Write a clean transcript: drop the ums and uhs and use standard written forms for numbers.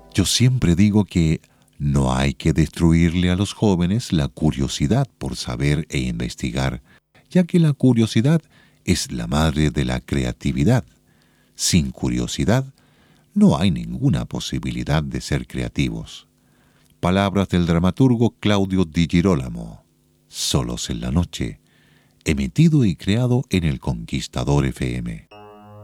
Yo siempre digo que no hay que destruirle a los jóvenes la curiosidad por saber e investigar, ya que la curiosidad es la madre de la creatividad. Sin curiosidad, no hay ninguna posibilidad de ser creativos. Palabras del dramaturgo Claudio Di Girolamo. Solos en la noche. Emitido y creado en El Conquistador FM.